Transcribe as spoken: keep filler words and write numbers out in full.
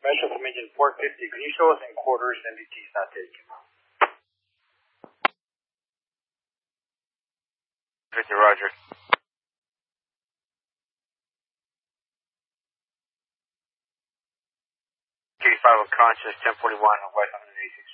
Metro from engine four fifty, can you show us in quarters, M D T's not taken? fifty, roger. eighty-five unconscious, ten forty-one, West one eighty-six.